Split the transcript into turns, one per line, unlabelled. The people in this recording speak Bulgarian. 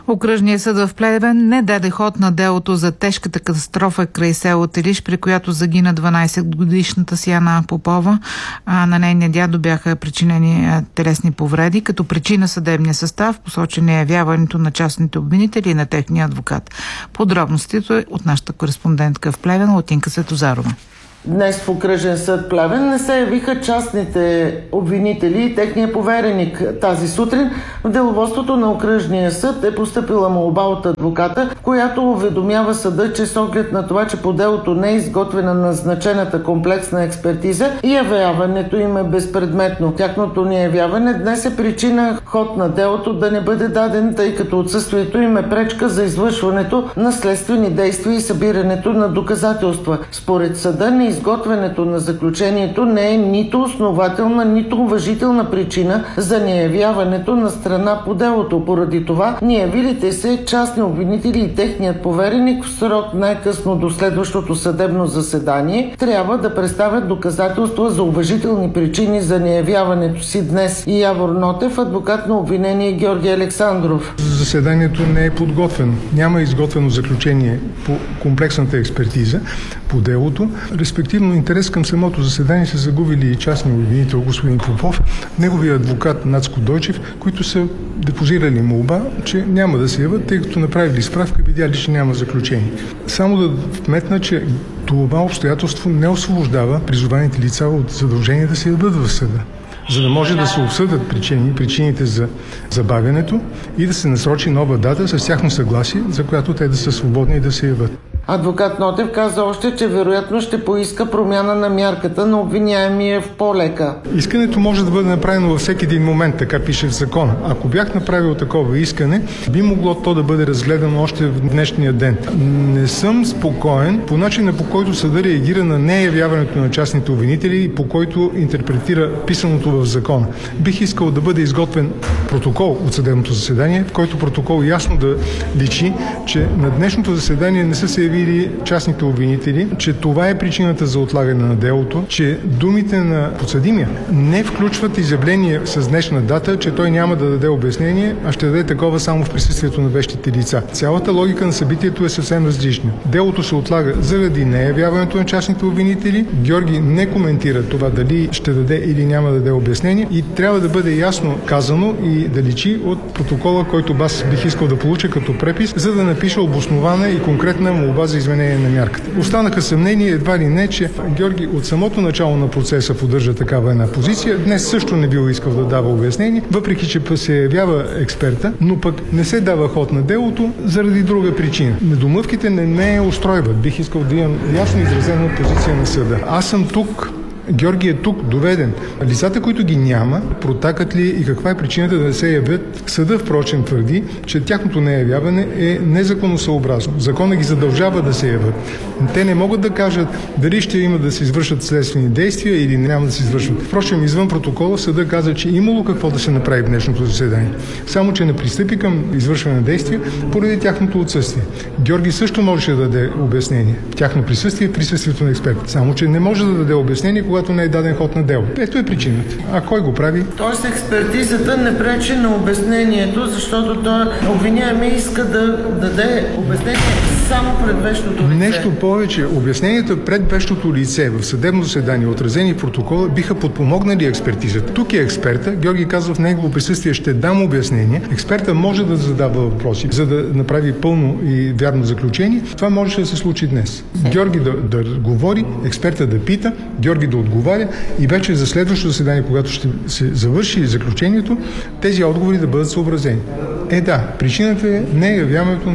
Окръжният съд в Плевен не даде ход на делото за тежката катастрофа край село Телиш, при която загина 12-годишната Сияна Попова, а на нейния дядо бяха причинени телесни повреди. Като причина съдебния състав посочен е явяването на частните обвинители и на техния адвокат. Подробностите от нашата кореспондентка в Плевен Латинка Светозарова.
Днес в окръжен съд Плевен не се явиха частните обвинители и техния повереник. Тази сутрин в деловодството на окръжния съд е постъпила молба от адвоката, в която уведомява съда, че с оглед на това, че по делото не е изготвена назначената комплексна експертиза и явяването им е безпредметно. Тяхното неявяване днес е причина ход на делото да не бъде даден, тъй като отсъствието им е пречка за извършването на следствени действия и събирането на доказателства. Според съда, изготвянето на заключението не е нито основателна, нито уважителна причина за неявяването на страна по делото. Поради това, неявилите се частни обвинители и техният повереник в срок най-късно до следващото съдебно заседание трябва да представят доказателства за уважителни причини за неявяването си днес. И Явор Нотев, адвокат на обвинение Георги Александров.
Заседанието не е подготвено. Няма изготвено заключение по комплексната експертиза по делото. Респективно интерес към самото заседание са загубили и частни обвинител господин Попов, неговия адвокат Нацко Дойчев, които са депозирали молба, че няма да се яват, тъй като направили справка, видяли, че няма заключение. Само да вметна, че това обстоятелство не освобождава призованите лица от задължение да се яват в съда, за да може да се обсъдят причините за забавянето и да се насрочи нова дата с тяхно съгласие, за която те да са свободни и да се яват.
Адвокат Нотев каза още, че вероятно ще поиска промяна на мярката на обвиняемия в по-лека.
Искането може да бъде направено във всеки един момент, така пише в закона. Ако бях направил такова искане, би могло то да бъде разгледано още в днешния ден. Не съм спокоен по начина, по който съдът реагира на неявяването на частните обвинители и по който интерпретира писаното в закона. Бих искал да бъде изготвен протокол от съдебното заседание, в който протокол ясно да личи, че на днешното заседание не са се явили частните обвинители, че това е причината за отлагане на делото, че думите на подсъдимия не включват изявление с днешна дата, че той няма да даде обяснение, а ще даде такова само в присъствието на вещите лица. Цялата логика на събитието е съвсем различна. Делото се отлага заради неявяването на частните обвинители. Георги не коментира това дали ще даде или няма да даде обяснение и трябва да бъде ясно казано и да личи от протокола, който аз бих искал да получа като препис, за да напиша обоснована и конкретна молба за изменение на мярката. Останаха съмнения едва ли не, че Георги от самото начало на процеса поддържа такава една позиция. Днес също не бил искал да дава обяснение, въпреки че се явява експерта, но пък не се дава ход на делото заради друга причина. Недомлъвките не ме устройват. Бих искал да имам ясно изразена позиция на съда. Аз съм тук. Георги е тук, доведен. Лицата, които ги няма, протакат ли и каква е причината да се явят? Съда, впрочем, твърди, че тяхното неявяване е незаконосъобразно. Закона ги задължава да се явят. Те не могат да кажат дали ще има да се извършат следствени действия или няма да се извършват. Впрочем, извън протокола съда каза, че имало какво да се направи в днешното заседание. Само, че не пристъпи към извършване на действия поради тяхното отсъствие. Георги също можеше да даде обяснение в тяхно присъствие, присъствието на експерт. Само, че не може да даде обяснение, когато не е даден ход на дело. Ето е причината. А кой го прави?
Тоест експертизата не пречи на обяснението, защото той обвиняемия иска да даде обяснение само пред вещото лице.
Нещо повече. Обясненията пред вещото лице в съдебно заседание, отразени в протокола, биха подпомогнали експертизата. Тук е експерта. Георги казва, в негово присъствие ще дам обяснение. Експерта може да задава въпроси, за да направи пълно и вярно заключение. Това може да се случи днес. Георги да говори, експерта да пита, Георги да отговаря и вече за следващото заседание, когато ще се завърши заключението, тези отговори да бъдат съобразени. Да, причината е неявяването